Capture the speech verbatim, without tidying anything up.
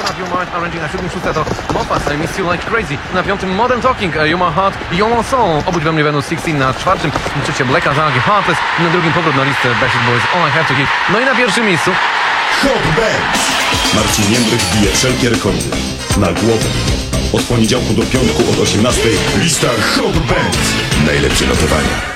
You Might Arranging, na siódmym szóste to Moffat, I Miss You Like Crazy. Na piątym Modern Talking, You My Heart, You My Soul. Obudź we mnie Venus szesnaście na czwartym. Trzecie Black Azagi, Heartless. Na drugim powrót na listę Backstreet Boys, All I Have To Give. No i na pierwszym miejscu Hot Bands. Marcin Jędrek bije wszelkie rekordy. Na głowę. Od poniedziałku do piątku od osiemnastej lista Hot Bands. Najlepsze notowania.